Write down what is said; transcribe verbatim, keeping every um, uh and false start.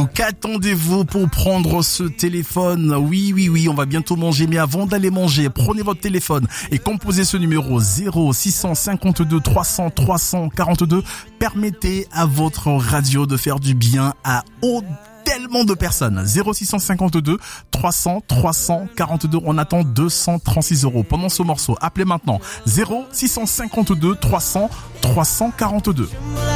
qu'attendez-vous? Qu'attendez-vous pour prendre ce téléphone? Oui, oui, oui, on va bientôt manger, mais avant d'aller manger, prenez votre téléphone et composez ce numéro zéro six cent cinquante-deux trois cents trois cent quarante-deux. Permettez à votre radio de faire du bien à autant tellement de personnes. zéro six cent cinquante-deux trois cents trois cent quarante-deux. On attend deux cent trente-six euros pendant ce morceau. Appelez maintenant zéro six cent cinquante-deux trois cents trois cent quarante-deux.